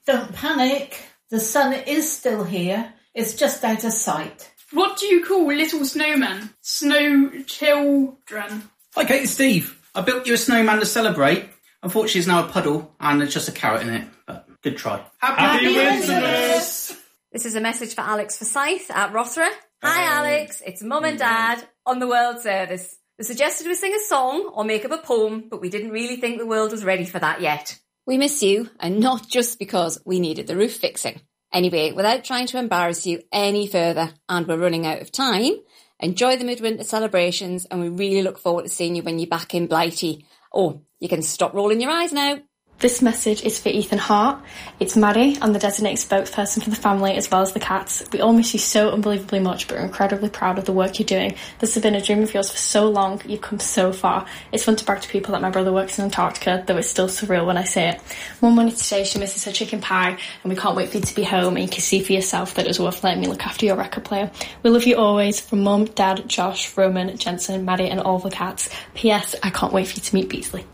Don't panic. The sun is still here. It's just out of sight. What do you call little snowmen? Snow children. Hi Kate, it's Steve. I built you a snowman to celebrate. Unfortunately, it's now a puddle and there's just a carrot in it. But good try. Happy Wintermas! This is a message for Alex Forsyth at Rothera. Hi Alex, it's Mum and Dad on the World Service. They suggested we sing a song or make up a poem, but we didn't really think the world was ready for that yet. We miss you, and not just because we needed the roof fixing. Anyway, without trying to embarrass you any further, and we're running out of time, enjoy the midwinter celebrations, and we really look forward to seeing you when you're back in Blighty. Oh, you can stop rolling your eyes now. This message is for Ethan Hart. It's Maddie. I'm the designated spokesperson for the family as well as the cats. We all miss you so unbelievably much, but we're incredibly proud of the work you're doing. This has been a dream of yours for so long. You've come so far. It's fun to brag to people that my brother works in Antarctica, though it's still surreal when I say it. Mum wanted to say she misses her chicken pie, and we can't wait for you to be home, and you can see for yourself that it was worth letting me look after your record player. We love you always, from Mum, Dad, Josh, Roman, Jensen, Maddie, and all the cats. P.S. I can't wait for you to meet Beasley.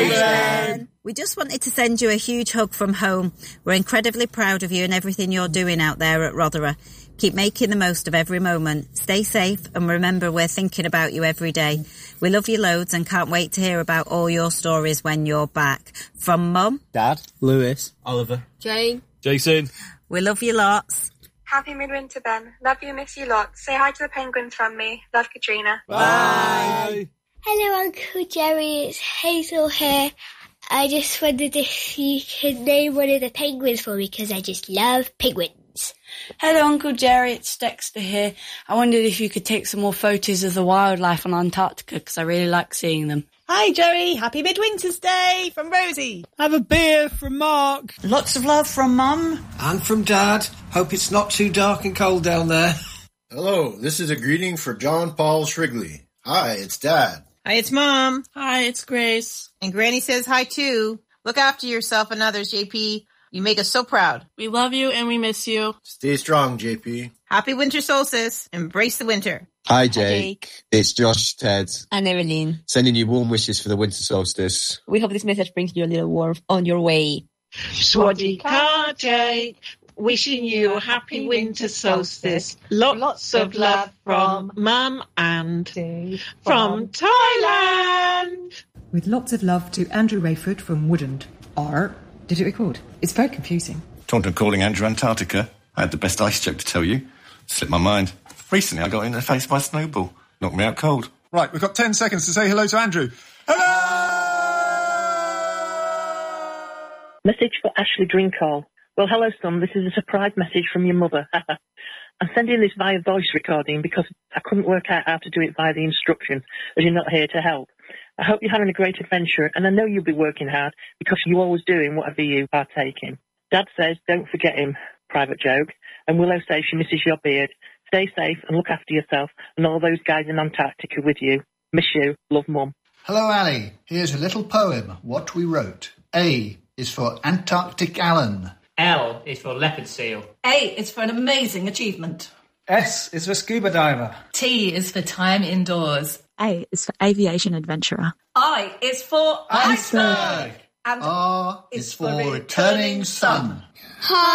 Amen. We just wanted to send you a huge hug from home. We're incredibly proud of you and everything you're doing out there at Rothera. Keep making the most of every moment. Stay safe and remember we're thinking about you every day. We love you loads and can't wait to hear about all your stories when you're back. From Mum, Dad, Lewis, Oliver, Jane, Jason. We love you lots. Happy midwinter, Ben. Love you, miss you lots. Say hi to the penguins from me. Love, Katrina. Bye. Hello, Uncle Jerry. It's Hazel here. I just wondered if you could name one of the penguins for me because I just love penguins. Hello, Uncle Jerry. It's Dexter here. I wondered if you could take some more photos of the wildlife on Antarctica because I really like seeing them. Hi, Jerry. Happy Midwinter's Day from Rosie. Have a beer from Mark. Lots of love from Mum. And from Dad. Hope it's not too dark and cold down there. Hello, this is a greeting for John Paul Shrigley. Hi, it's Dad. Hi, it's Mum. Hi, it's Grace. And Granny says hi, too. Look after yourself and others, JP. You make us so proud. We love you and we miss you. Stay strong, JP. Happy winter solstice. Embrace the winter. Hi, Jake. It's Josh, Ted. And Evelyn. Sending you warm wishes for the winter solstice. We hope this message brings you a little warmth on your way. Swadika, Jake. Wishing you a happy winter solstice. Lots of love from Mum and from Thailand. With lots of love to Andrew Rayford from Woodend. Did it record? It's very confusing. Taunton calling Andrew Antarctica. I had the best ice joke to tell you. Slipped my mind. Recently I got in the face by a snowball. Knocked me out cold. Right, we've got 10 seconds to say hello to Andrew. Hello! Message for Ashley Drinkall. Well, hello, son. This is a surprise message from your mother. I'm sending this via voice recording because I couldn't work out how to do it via the instructions, as you're not here to help. I hope you're having a great adventure, and I know you'll be working hard because you always do in whatever you partake in. Dad says, don't forget him, private joke, and Willow says she misses your beard. Stay safe and look after yourself and all those guys in Antarctica with you. Miss you. Love, Mum. Hello, Ali. Here's a little poem, what we wrote. A is for Antarctic Alan. L is for leopard seal. A is for an amazing achievement. S is for scuba diver. T is for time indoors. A is for aviation adventurer. I is for iceberg. And R is for returning sun. Hi.